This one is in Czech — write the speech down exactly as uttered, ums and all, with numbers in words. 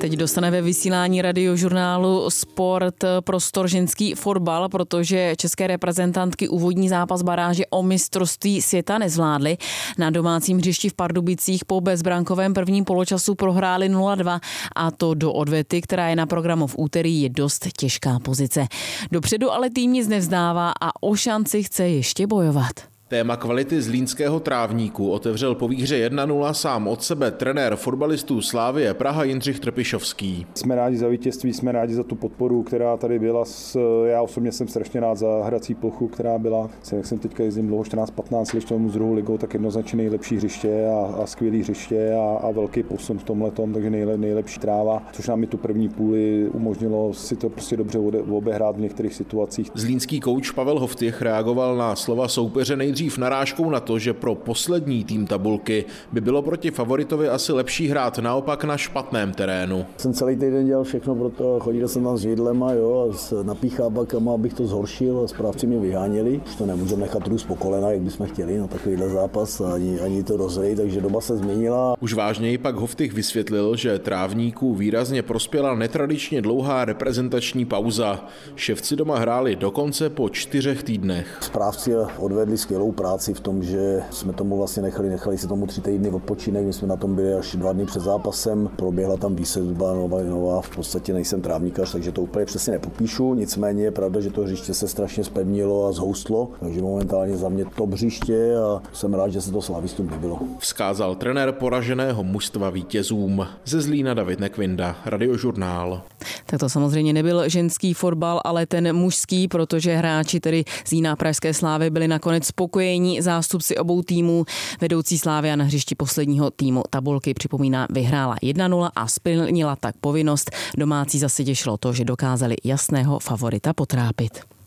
Teď dostane ve vysílání Radiožurnálu Sport prostor ženský fotbal, protože české reprezentantky úvodní zápas baráže o mistrovství světa nezvládly. Na domácím hřišti v Pardubicích po bezbrankovém prvním poločasu prohráli nula dva a to do odvety, která je na programu v úterý, je dost těžká pozice. Dopředu ale tým nic nevzdává a o šanci chce ještě bojovat. Téma kvality zlínského trávníku otevřel po výhře jedna nula sám od sebe trenér fotbalistů Slavie Praha Jindřich Trpišovský. Jsme rádi za vítězství, jsme rádi za tu podporu, která tady byla. Já osobně jsem strašně rád za hrací plochu, která byla, jak jsem teďka jezdím dlouho čtrnáct patnáct let s druhou ligou, tak jednoznačně nejlepší hřiště a, a skvělý hřiště a, a velký posun v tomhletom, takže nejle, nejlepší tráva, což nám i tu první půli umožnilo si to prostě dobře obehrát v některých situacích. Zlínský kouč Pavel Hoftych reagoval na slova soupeře nejdřív narážkou na to, že pro poslední tým tabulky by bylo proti favoritovi asi lepší hrát naopak na špatném terénu. Jsem celý týden dělal všechno pro to, chodil jsem tam s židlema, jo, a s napíchábakama, abych to zhoršil a správci mě vyháněli. Už to nemůžeme nechat růst po kolena, jak bychom chtěli, no takovýhle zápas a ani, ani to rozhrej, takže doba se změnila. Už vážněji pak Hoftych vysvětlil, že trávníku výrazně prospěla netradičně dlouhá reprezentační pauza. Ševci doma hráli dokonce po čtyřech týdnech. Správci odvedli skvělou práci v tom, že jsme tomu vlastně nechali, nechali si tomu tři týdny odpočinek, my jsme na tom byli až dva dny před zápasem, proběhla tam výsadba nová, nová, v podstatě nejsem trávníkař, takže to úplně přesně nepopíšu, nicméně je pravda, že to hřiště se strašně zpevnilo a zhoustlo, takže momentálně za mě top hřiště a jsem rád, že se to slavistům líbilo. Vzkázal trenér poraženého mužstva vítězům. Ze Zlína David Nekvinda, Radiožurnál. Tak to samozřejmě nebyl ženský fotbal, ale ten mužský, protože hráči tedy z Zlína pražské Slávy byli nakonec spokojení. Zástupci obou týmů, vedoucí Slavia na hřišti posledního týmu tabulky, připomíná, vyhrála jedna nula a splnila tak povinnost. Domácí zase těšilo to, že dokázali jasného favorita potrápit.